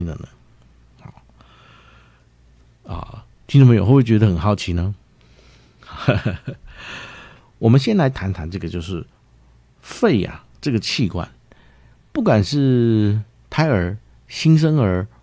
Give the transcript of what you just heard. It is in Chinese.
的呢？听众朋友会不会觉得很好奇呢？我们先来谈谈这个，就是肺这个器官，不管是胎儿、新生儿